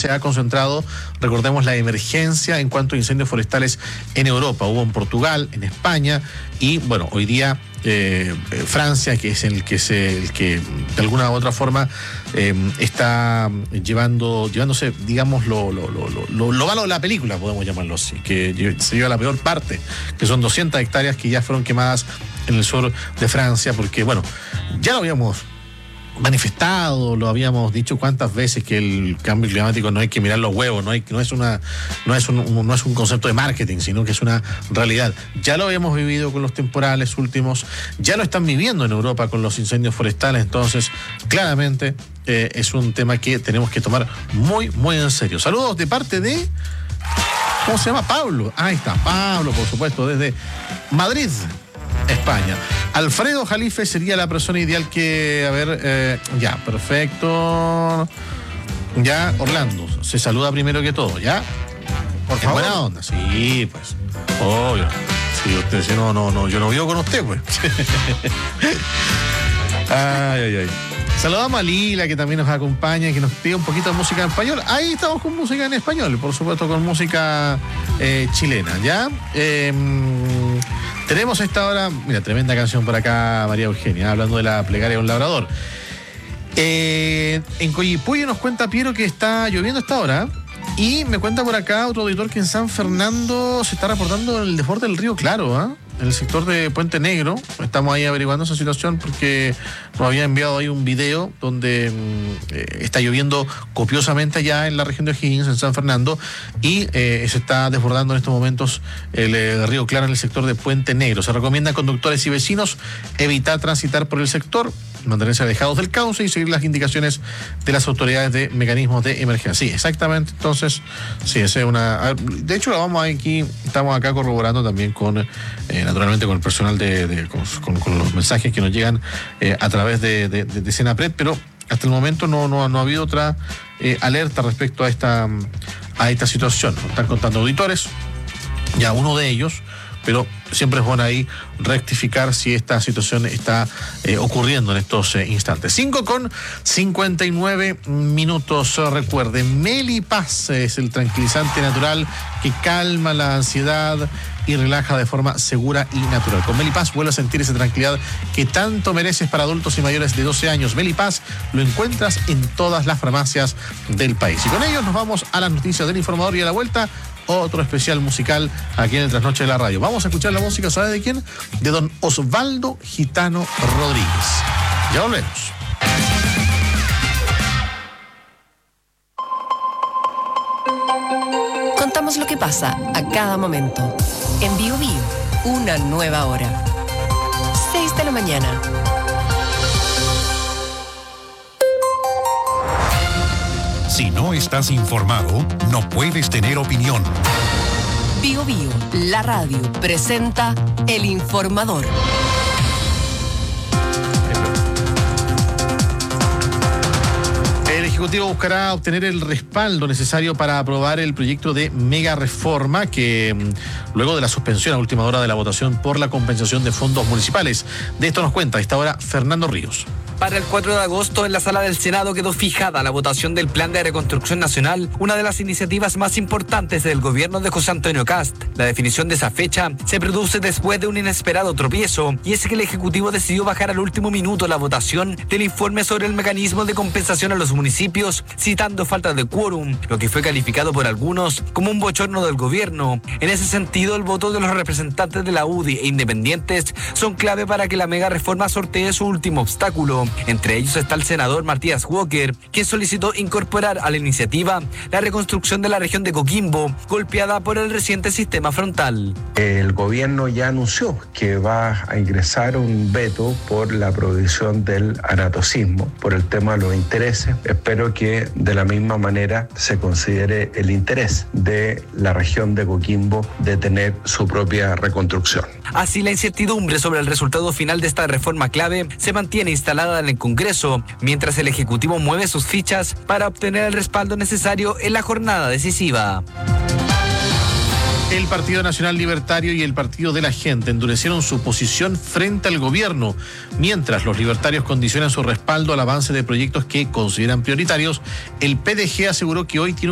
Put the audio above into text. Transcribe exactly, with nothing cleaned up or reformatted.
se ha concentrado, recordemos, la emergencia en cuanto a incendios forestales en Europa. Hubo en Portugal, en España y, bueno, hoy día eh, Francia, que es el que se, el que de alguna u otra forma eh, está llevando, llevándose, digamos, lo, lo, lo, lo, lo malo de la película, podemos llamarlo así, que se lleva la peor parte, que son doscientas hectáreas que ya fueron quemadas en el sur de Francia, porque, bueno, ya lo habíamos manifestado, lo habíamos dicho cuántas veces, que el cambio climático no hay que mirar los huevos, no hay, no es una, no es un, un, no es un concepto de marketing, sino que es una realidad. Ya lo habíamos vivido con los temporales últimos, ya lo están viviendo en Europa con los incendios forestales, entonces claramente eh, es un tema que tenemos que tomar muy, muy en serio. Saludos de parte de, ¿cómo se llama? Pablo. Ahí está, Pablo, por supuesto, desde Madrid, España. Alfredo Jalife sería la persona ideal que, a ver, eh, ya, perfecto. Ya, Orlando, se saluda primero que todo, ¿ya? Por favor. Buena onda, sí, pues. Obvio. Sí, usted, si no, no, no, yo no vivo con usted, pues. Ay, ay, ay. Saludamos a Lila, que también nos acompaña, que nos pide un poquito de música en español. Ahí estamos con música en español, por supuesto con música eh, chilena, ¿ya? Eh, tenemos esta hora, mira, tremenda canción por acá, María Eugenia, hablando de la plegaria de un labrador. Eh, en Coyhaique nos cuenta Piero que está lloviendo a esta hora. Y me cuenta por acá otro auditor que en San Fernando se está reportando el desborde del río Claro, ¿eh? En el sector de Puente Negro. Estamos ahí averiguando esa situación porque nos había enviado ahí un video donde eh, está lloviendo copiosamente allá en la región de O'Higgins, en San Fernando, y eh, se está desbordando en estos momentos el, el río Claro en el sector de Puente Negro. Se recomienda a conductores y vecinos evitar transitar por el sector, mantenerse alejados del cauce y seguir las indicaciones de las autoridades de mecanismos de emergencia. Sí, exactamente. Entonces, sí, esa es una... De hecho, la vamos aquí, estamos acá corroborando también con, eh, naturalmente, con el personal de, de con, con, con los mensajes que nos llegan eh, a través de, de, de, de Senapred, pero hasta el momento no, no, no ha habido otra eh, alerta respecto a esta, a esta situación. Nos están contando auditores, ya uno de ellos, pero siempre es bueno ahí rectificar si esta situación está eh, ocurriendo en estos eh, instantes. cinco con cincuenta y nueve minutos. Recuerden, Melipaz es el tranquilizante natural que calma la ansiedad y relaja de forma segura y natural. Con Melipaz vuelve a sentir esa tranquilidad que tanto mereces para adultos y mayores de doce años. Melipaz lo encuentras en todas las farmacias del país. Y con ellos nos vamos a las noticias del informador y a la vuelta otro especial musical aquí en el Trasnoche de la Radio. Vamos a escuchar la música, ¿sabe de quién? De don Osvaldo Gitano Rodríguez. Ya volvemos. Contamos lo que pasa a cada momento. En Bio Bio, una nueva hora. seis de la mañana. Si no estás informado, no puedes tener opinión. Bio Bio, la radio, presenta El Informador. El Ejecutivo buscará obtener el respaldo necesario para aprobar el proyecto de mega reforma que, luego de la suspensión a última hora de la votación por la compensación de fondos municipales. De esto nos cuenta a esta hora Fernando Ríos. Para el cuatro de agosto, en la sala del Senado quedó fijada la votación del Plan de Reconstrucción Nacional, una de las iniciativas más importantes del gobierno de José Antonio Kast. La definición de esa fecha se produce después de un inesperado tropiezo, y es que el Ejecutivo decidió bajar al último minuto la votación del informe sobre el mecanismo de compensación a los municipios, citando falta de quórum, lo que fue calificado por algunos como un bochorno del gobierno. En ese sentido, el voto de los representantes de la U D I e independientes son clave para que la mega reforma sortee su último obstáculo. Entre ellos está el senador Matías Walker, quien solicitó incorporar a la iniciativa la reconstrucción de la región de Coquimbo, golpeada por el reciente sistema frontal. El gobierno ya anunció que va a ingresar un veto por la prohibición del anatocismo, por el tema de los intereses. Espero que de la misma manera se considere el interés de la región de Coquimbo de tener su propia reconstrucción. Así, la incertidumbre sobre el resultado final de esta reforma clave se mantiene instalada en el Congreso, mientras el Ejecutivo mueve sus fichas para obtener el respaldo necesario en la jornada decisiva. El Partido Nacional Libertario y el Partido de la Gente endurecieron su posición frente al gobierno, mientras los libertarios condicionan su respaldo al avance de proyectos que consideran prioritarios. El P D G aseguró que hoy tiene